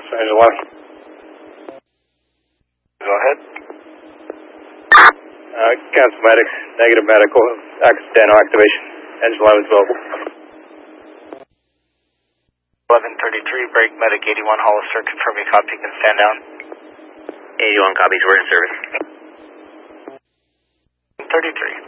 Engine 11. Go ahead. Cancel medics, negative medical, accidental activation. Engine 11 is available. 1133, break medic 81, Hollister, confirm you copy, can stand down. 81 copies, we're in service. 33.